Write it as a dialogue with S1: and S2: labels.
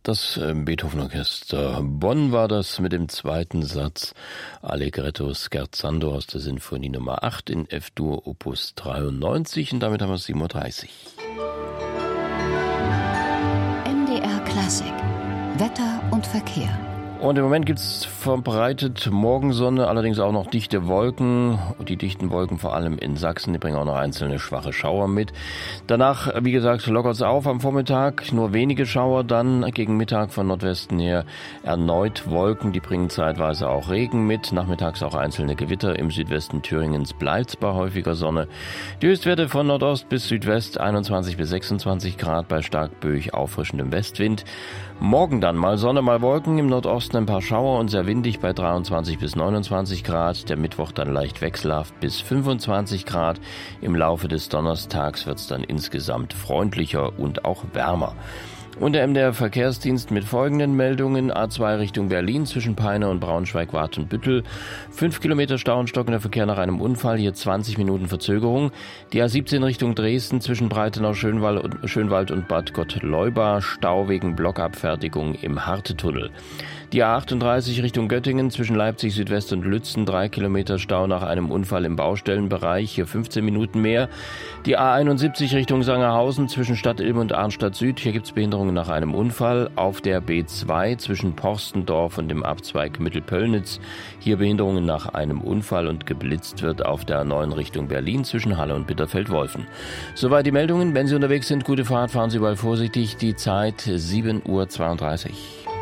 S1: Das Beethoven-Orchester Bonn war das mit dem zweiten Satz Allegretto scherzando aus der Sinfonie Nummer 8 in F-Dur Opus 93 und damit haben wir 7:30 Uhr.
S2: MDR Klassik. Wetter und Verkehr.
S1: Und im Moment gibt es verbreitet Morgensonne, allerdings auch noch dichte Wolken. Und die dichten Wolken vor allem in Sachsen, die bringen auch noch einzelne schwache Schauer mit. Danach, wie gesagt, lockert es auf am Vormittag, nur wenige Schauer, dann gegen Mittag von Nordwesten her erneut Wolken, die bringen zeitweise auch Regen mit. Nachmittags auch einzelne Gewitter, im Südwesten Thüringens bleibt es bei häufiger Sonne. Die Höchstwerte von Nordost bis Südwest 21 bis 26 Grad bei stark böig auffrischendem Westwind. Morgen dann mal Sonne, mal Wolken, im Nordosten ein paar Schauer und sehr windig bei 23 bis 29 Grad. Der Mittwoch dann leicht wechselhaft bis 25 Grad. Im Laufe des Donnerstags wird es dann insgesamt freundlicher und auch wärmer. Und der MDR-Verkehrsdienst mit folgenden Meldungen. A2 Richtung Berlin zwischen Peine und Braunschweig-Watenbüttel. 5 Kilometer Stau und stockender Verkehr nach einem Unfall, hier 20 Minuten Verzögerung. Die A17 Richtung Dresden zwischen Breitenau-Schönwald und Bad Gottleuba. Stau wegen Blockabfertigung im Hartetunnel. Die A38 Richtung Göttingen zwischen Leipzig Südwest und Lützen, 3 Kilometer Stau nach einem Unfall im Baustellenbereich, hier 15 Minuten mehr. Die A71 Richtung Sangerhausen zwischen Stadt Ilm und Arnstadt Süd, hier gibt es Behinderungen nach einem Unfall. Auf der B2 zwischen Porstendorf und dem Abzweig Mittelpöllnitz, hier Behinderungen nach einem Unfall und geblitzt wird auf der A9 Richtung Berlin zwischen Halle und Bitterfeld-Wolfen. Soweit die Meldungen. Wenn Sie unterwegs sind, gute Fahrt, fahren Sie überall vorsichtig. Die Zeit 7:32 Uhr.